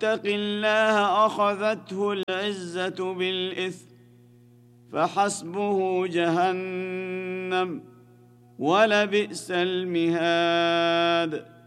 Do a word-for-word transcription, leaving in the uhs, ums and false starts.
يتق الله أخذته العزة بالإثم فحسبه جهنم ولبئس المهاد